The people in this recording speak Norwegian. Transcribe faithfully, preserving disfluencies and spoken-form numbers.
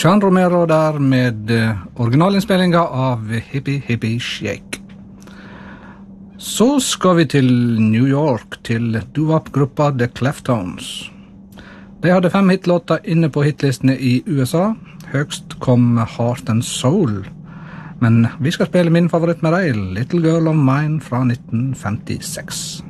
Sean Romero der med uh, originalinnspillinga av Hippie Hippie Shake. Så skal vi til New York, til doo-wop-gruppa The Cleftones. De hadde fem hitlåter inne på hitlistene i U S A. Høgst kom Heart and Soul. Men vi skal spille min favoritt med deg, Little Girl of Mine fra nitten femtiseks.